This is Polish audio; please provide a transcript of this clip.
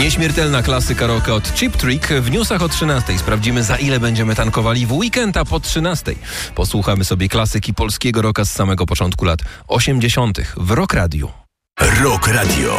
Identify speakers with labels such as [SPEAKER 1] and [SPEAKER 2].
[SPEAKER 1] Nieśmiertelna klasyka rocka od Cheap Trick. W newsach o 13:00 sprawdzimy, za ile będziemy tankowali w weekend, a po 13:00 posłuchamy sobie klasyki polskiego rocka z samego początku lat 80. w Rock Radio.
[SPEAKER 2] Rock Radio.